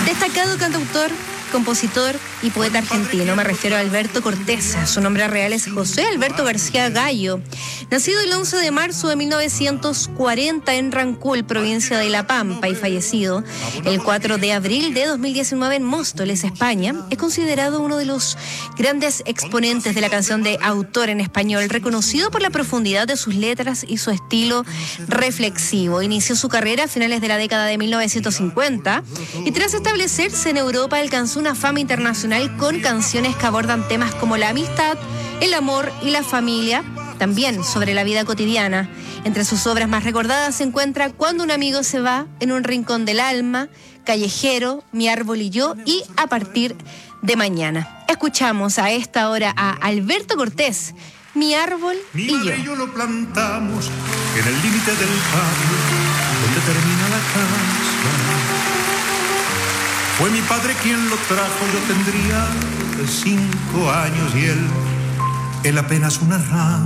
Destacado cantautor, compositor y poeta argentino. Me refiero a Alberto Cortés. Su nombre real es José Alberto García Gallo. Nacido el 11 de marzo de 1940 en Rancul, provincia de La Pampa, y fallecido el 4 de abril de 2019 en Móstoles, España, es considerado uno de los grandes exponentes de la canción de autor en español, reconocido por la profundidad de sus letras y su estilo reflexivo. Inició su carrera a finales de la década de 1950 y tras establecerse en Europa alcanzó una fama internacional con canciones que abordan temas como la amistad, el amor y la familia, también sobre la vida cotidiana. Entre sus obras más recordadas se encuentra Cuando un amigo se va, En un rincón del alma, Callejero, Mi árbol y yo y A partir de mañana. Escuchamos a esta hora a Alberto Cortés, Mi árbol y yo. Mi madre y yo lo plantamos en el límite del patio donde termina la casa. Fue mi padre quien lo trajo, yo tendría 5 años y él apenas una rama.